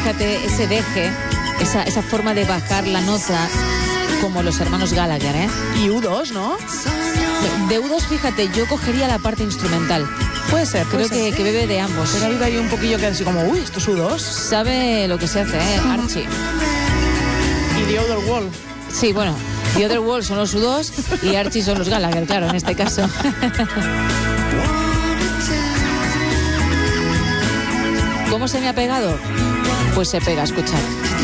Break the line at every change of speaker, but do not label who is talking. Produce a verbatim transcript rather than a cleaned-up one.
fíjate, ese deje, esa, esa forma de bajar la nota, como los hermanos Gallagher, ¿eh?
Y U dos, ¿no?
De U dos, fíjate, yo cogería la parte instrumental.
Puede ser, puede
Creo
ser.
que, que bebe de ambos.
Pero ha habido ahí un poquillo que así como, uy, ¿esto es U dos?
Sabe lo que se hace, ¿eh? Archie.
Y The Other Wall.
Sí, bueno, The Other Wall son los U dos y Archie son los Gallagher, claro, en este caso. ¿Cómo se me ha pegado? Pues se pega, escuchar.